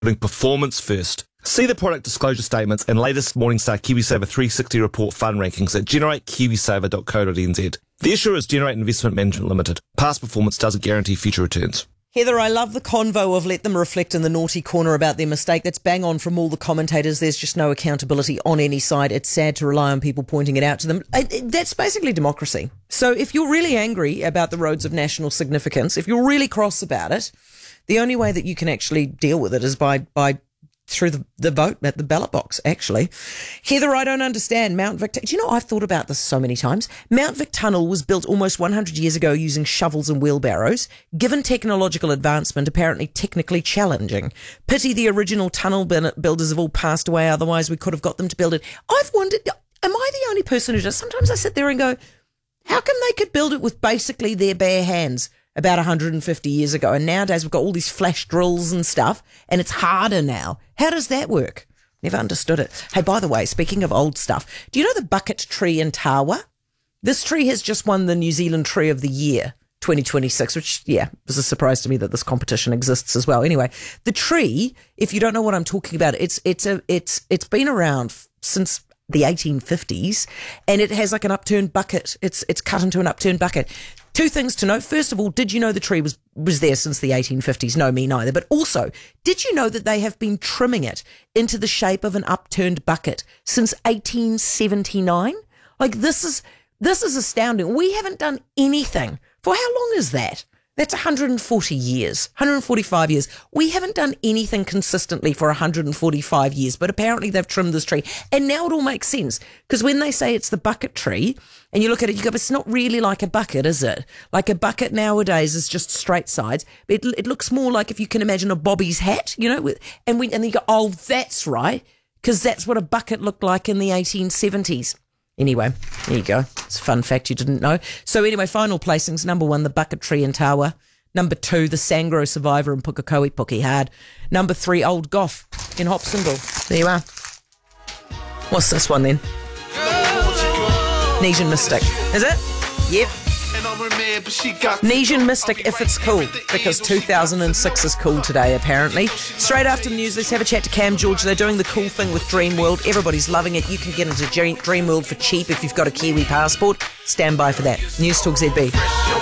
putting performance first. See the product disclosure statements and latest Morningstar KiwiSaver 360 report fund rankings at generatekiwisaver.co.nz. The issuer is Generate Investment Management Limited. Past performance doesn't guarantee future returns. Heather, I love the convo of let them reflect in the naughty corner about their mistake. That's bang on from all the commentators. There's just no accountability on any side. It's sad to rely on people pointing it out to them. That's basically democracy. So if you're really angry about the roads of national significance, if you're really cross about it, the only way that you can actually deal with it is by through the vote at the ballot box, actually. Heather, I don't understand. Mount Vic... Do you know, I've thought about this so many times. Mount Vic Tunnel was built almost 100 years ago using shovels and wheelbarrows. Given technological advancement, apparently technically challenging. Pity the original tunnel builders have all passed away, otherwise we could have got them to build it. I've wondered, am I the only person who does? Sometimes I sit there and go, how come they could build it with basically their bare hands about 150 years ago, and nowadays we've got all these flash drills and stuff, and it's harder now. How does that work? Never understood it. Hey, by the way, speaking of old stuff, do you know the bucket tree in Tawa? This tree has just won the New Zealand Tree of the Year 2026, which, was a surprise to me that this competition exists as well. Anyway, the tree, if you don't know what I'm talking about, it's been around since the 1850s, and it has like an upturned bucket. It's cut into an upturned bucket. Two things to note. First of all, did you know the tree was there since the 1850s? No, me neither. But also, did you know that they have been trimming it into the shape of an upturned bucket since 1879? Like, this is astounding. We haven't done anything. For how long is that? That's 140 years, 145 years. We haven't done anything consistently for 145 years, but apparently they've trimmed this tree. And now it all makes sense, because when they say it's the bucket tree, and you look at it, you go, it's not really like a bucket, is it? Like a bucket nowadays is just straight sides. It looks more like, if you can imagine, a Bobby's hat, you know, and then you go, oh, that's right, because that's what a bucket looked like in the 1870s. Anyway, there you go. It's a fun fact you didn't know. So anyway, final placings. Number 1, the bucket tree in Tawa. Number 2, the Sangro Survivor in Pukekohe, Puke Hard. Number 3, Old Goff in Hobsonville. There you are. What's this one then? Nesian Mystic. Is it? Yep. Nesian Mystic, if it's cool, because 2006 is cool today, apparently. Straight after the news, let's have a chat to Cam George. They're doing the cool thing with Dreamworld. Everybody's loving it. You can get into Dreamworld for cheap if you've got a Kiwi passport. Stand by for that. News Talk ZB.